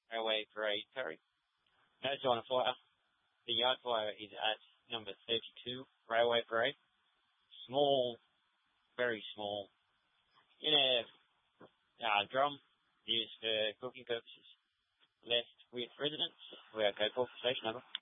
Railway Parade Perry. Notice on the flyer. The yard flyer is at number 32, Railway Parade. Small, very small, in a drum used for cooking purposes. Left with residents. We are go call for station number.